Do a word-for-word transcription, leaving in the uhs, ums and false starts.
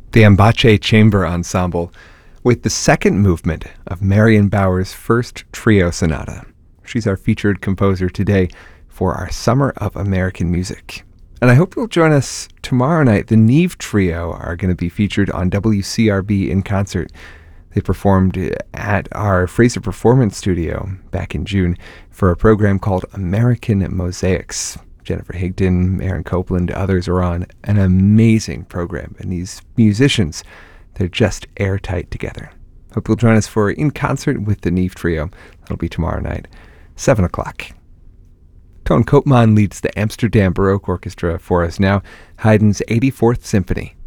The Ambache Chamber Ensemble with the second movement of Marion Bauer's first trio sonata. She's our featured composer today for our Summer of American Music. And I hope you'll join us tomorrow night. The Neve Trio are going to be featured on W C R B in concert. They performed at our Fraser Performance Studio back in June for a program called American Mosaics. Jennifer Higdon, Aaron Copeland, others are on. An amazing program. And these musicians, they're just airtight together. Hope you'll join us for In Concert with the Neve Trio. That'll be tomorrow night, seven o'clock. Toon Koopman leads the Amsterdam Baroque Orchestra for us now. Haydn's eighty-fourth Symphony.